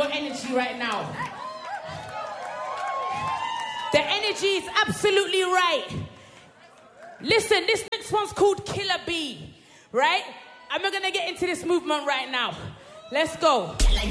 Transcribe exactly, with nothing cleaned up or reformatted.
energy right now. The energy is absolutely right. Listen, this next one's called Killer Bee, right? I'm not gonna get into this movement right now. Let's go.